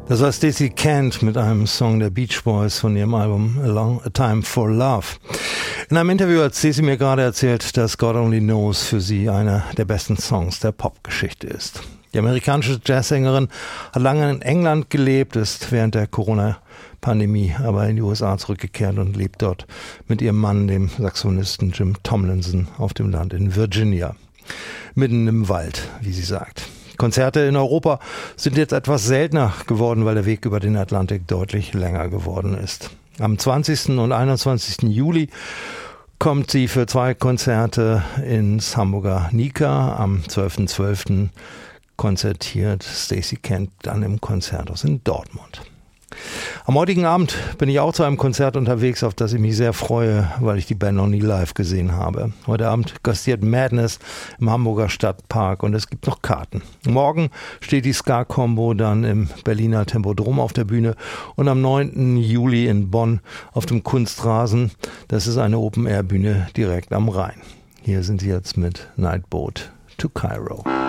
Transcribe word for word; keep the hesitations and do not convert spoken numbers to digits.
Das war Stacey Kent mit einem Song der Beach Boys von ihrem Album A Long A Time for Love. In einem Interview hat Stacey mir gerade erzählt, dass God Only Knows für sie einer der besten Songs der Popgeschichte ist. Die amerikanische Jazzsängerin hat lange in England gelebt, ist während der Corona-Pandemie aber in die U S A zurückgekehrt und lebt dort mit ihrem Mann, dem Saxophonisten Jim Tomlinson, auf dem Land in Virginia. Mitten im Wald, wie sie sagt. Konzerte in Europa sind jetzt etwas seltener geworden, weil der Weg über den Atlantik deutlich länger geworden ist. Am zwanzigsten und einundzwanzigsten Juli kommt sie für zwei Konzerte ins Hamburger Nika. Am zwölften zwölften konzertiert Stacey Kent dann im Konzerthaus in Dortmund. Am heutigen Abend bin ich auch zu einem Konzert unterwegs, auf das ich mich sehr freue, weil ich die Band noch nie live gesehen habe. Heute Abend gastiert Madness im Hamburger Stadtpark und es gibt noch Karten. Morgen steht die Ska-Combo dann im Berliner Tempodrom auf der Bühne und am neunten Juli in Bonn auf dem Kunstrasen. Das ist eine Open-Air-Bühne direkt am Rhein. Hier sind sie jetzt mit Nightboat to Cairo.